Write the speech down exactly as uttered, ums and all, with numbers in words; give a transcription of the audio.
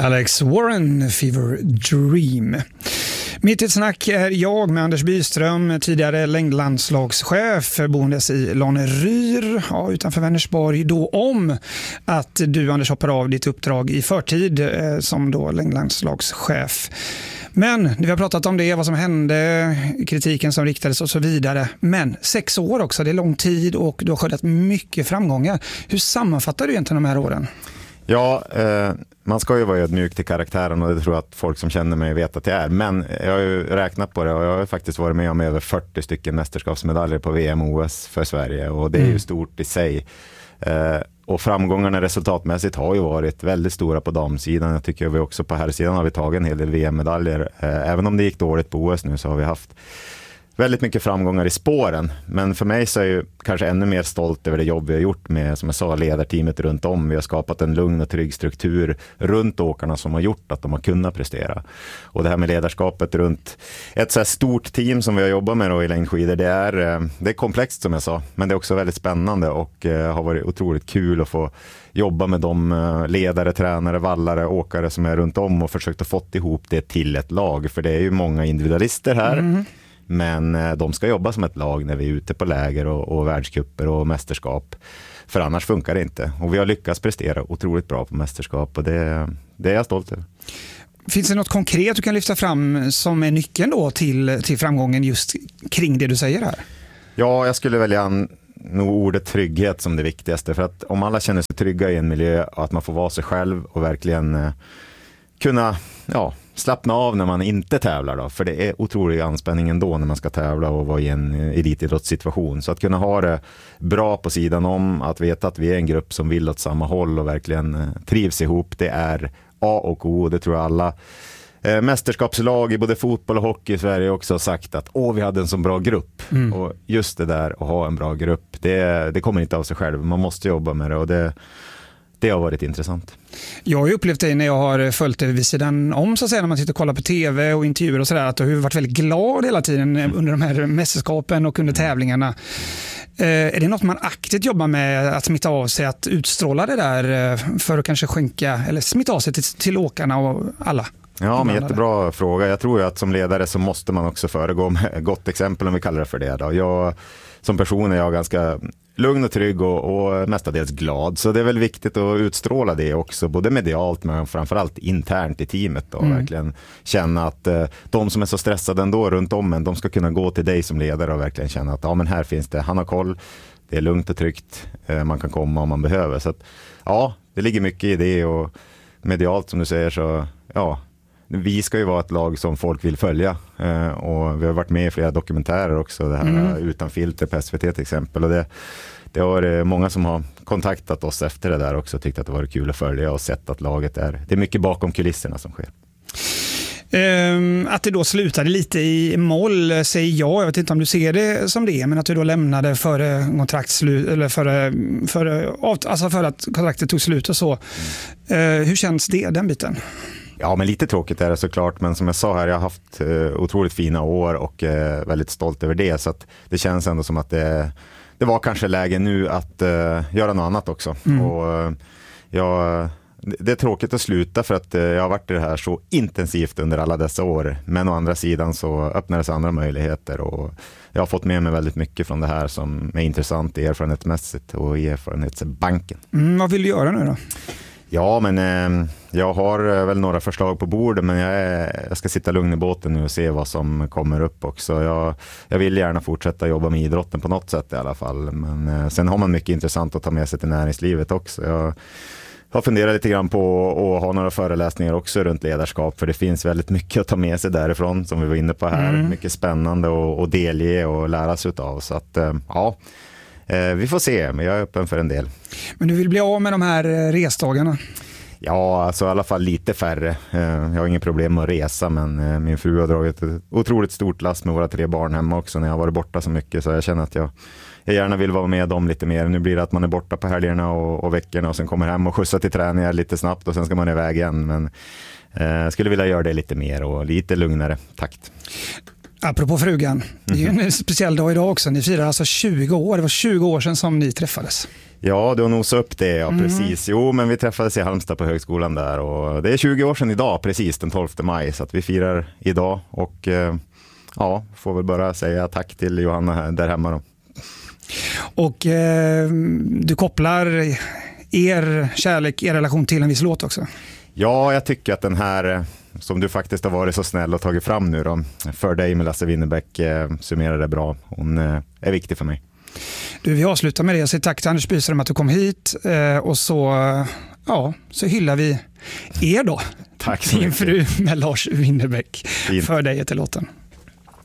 Alex Warren, Fever Dream. Mitt i ett snack är jag med Anders Byström, tidigare längdlandslagschef, boendes i Lanneryr, ja, utanför Vänersborg, då om att du, Anders, hoppar av ditt uppdrag i förtid eh, som då längdlandslagschef. Men vi har pratat om det, vad som hände, kritiken som riktades och så vidare. Men sex år också, det är lång tid och du har skördat mycket framgångar. Hur sammanfattar du egentligen de här åren? Ja, eh, man ska ju vara ödmjuk till karaktären och det tror jag att folk som känner mig vet att jag är. Men jag har ju räknat på det och jag har faktiskt varit med om över fyrtio stycken mästerskapsmedaljer på V M och O S för Sverige och det är ju stort i sig. Eh, och framgångarna resultatmässigt har ju varit väldigt stora på damsidan. Jag tycker vi också på herrsidan har vi tagit en hel del V M-medaljer. Eh, även om det gick dåligt på O S nu så har vi haft väldigt mycket framgångar i spåren. Men för mig så är jag kanske ännu mer stolt över det jobb vi har gjort med, som jag sa, ledarteamet runt om. Vi har skapat en lugn och trygg struktur runt åkarna som har gjort att de har kunnat prestera. Och det här med ledarskapet runt ett så här stort team som vi har jobbat med då i längdskidor, det är, det är komplext som jag sa. Men det är också väldigt spännande och eh, har varit otroligt kul att få jobba med de ledare, tränare, vallare, åkare som är runt om och försökt att få ihop det till ett lag. För det är ju många individualister här. Mm. Men de ska jobba som ett lag när vi är ute på läger och, och världscuper och mästerskap. För annars funkar det inte. Och vi har lyckats prestera otroligt bra på mästerskap och det, det är jag stolt över. Finns det något konkret du kan lyfta fram som är nyckeln då till, till framgången just kring det du säger här? Ja, jag skulle välja en, nog ordet trygghet som det viktigaste. För att om alla känner sig trygga i en miljö och att man får vara sig själv och verkligen eh, kunna... ja, slappna av när man inte tävlar då, för det är otrolig anspänning ändå när man ska tävla och vara i en elitidrottssituation. Så att kunna ha det bra på sidan om, att veta att vi är en grupp som vill åt samma håll och verkligen trivs ihop, det är A och O. Det tror jag alla eh, mästerskapslag i både fotboll och hockey i Sverige också har sagt att åh, vi hade en så bra grupp. Mm. Och just det där att ha en bra grupp, det, det kommer inte av sig själv. Man måste jobba med det och det Det har varit intressant. Jag har ju upplevt det när jag har följt det vid sidan om, så att säga, när man sitter och kollar på tv och intervjuer och sådär, att du har varit väldigt glad hela tiden mm. under de här mästerskapen och under tävlingarna. Eh, är det något man aktivt jobbar med, att smitta av sig, att utstråla det där för att kanske skänka, eller smitta av sig till, till åkarna och alla? Ja, men jättebra fråga. Jag tror ju att som ledare så måste man också föregå med gott exempel, om vi kallar det för det då. Jag som person är jag ganska lugn och trygg och, och mestadels glad. Så det är väl viktigt att utstråla det också, både medialt men framförallt internt i teamet. Och mm. verkligen känna att eh, de som är så stressade ändå runt om en, de ska kunna gå till dig som ledare och verkligen känna att ja, men här finns det, han har koll, det är lugnt och tryggt, eh, man kan komma om man behöver. Så att, ja, det ligger mycket i det och medialt som du säger så, ja, vi ska ju vara ett lag som folk vill följa eh, och vi har varit med i flera dokumentärer också, det här mm. Utan filter på S V T till exempel, och det, det har många som har kontaktat oss efter det där också, tyckt att det var kul att följa och sett att laget är, det är mycket bakom kulisserna som sker. Um, att det då slutade lite i moll, säger jag. Jag vet inte om du ser det som det, men att du då lämnade före kontraktslut, eller före, före, alltså före att kontraktet tog slut och så. Mm. Uh, hur känns det, den biten? Ja, men lite tråkigt är det såklart, men som jag sa här, jag har haft eh, otroligt fina år och eh, väldigt stolt över det, så att det känns ändå som att det, det var kanske läge nu att eh, göra något annat också. Mm. Och eh, jag, det är tråkigt att sluta för att eh, jag har varit i det här så intensivt under alla dessa år, men å andra sidan så öppnades andra möjligheter och jag har fått med mig väldigt mycket från det här som är intressant erfarenhetsmässigt och i erfarenhetsbanken. Mm, vad vill du göra nu då? Ja, men eh, jag har väl några förslag på bordet, men jag, är, jag ska sitta lugn i båten nu och se vad som kommer upp också. Jag, jag vill gärna fortsätta jobba med idrotten på något sätt i alla fall, men eh, sen har man mycket intressant att ta med sig till näringslivet också. Jag har funderat lite grann på att ha några föreläsningar också runt ledarskap, för det finns väldigt mycket att ta med sig därifrån som vi var inne på här. Mm. Mycket spännande att delge och lära sig utav, så att eh, ja... Vi får se, men jag är öppen för en del. Men du vill bli av med de här resdagarna? Ja, alltså i alla fall lite färre. Jag har ingen problem med att resa, men min fru har dragit ett otroligt stort last med våra tre barn hemma också när jag har varit borta så mycket. Så jag känner att jag, jag gärna vill vara med dem lite mer. Nu blir det att man är borta på helgerna och, och veckorna och sen kommer hem och skjutsar till träningar lite snabbt och sen ska man iväg igen. Men jag eh, skulle vilja göra det lite mer och lite lugnare takt. Apropå frugan, det är ju en speciell dag idag också. Ni firar alltså tjugo år, det var tjugo år sedan som ni träffades. Ja, du har nosat upp det, ja, Mm. precis. Jo, men vi träffades i Halmstad på högskolan där och det är tjugo år sedan idag, precis den tolfte maj, så att vi firar idag och eh, ja, får väl bara säga tack till Johanna här, där hemma då. Och eh, du kopplar er kärlek, er relation till en viss låt också. Ja, jag tycker att den här, som du faktiskt har varit så snäll och tagit fram nu då, För dig med Lasse Winnerbäck, eh, summerar det bra. Hon eh, är viktig för mig. Du, vi avslutar med det. Jag säger tack till Anders Byström att du kom hit eh, och så, ja, så hyllar vi er då. Tack så Din mycket. fru med Lars Winnerbäck. Fint. För dig heter låten.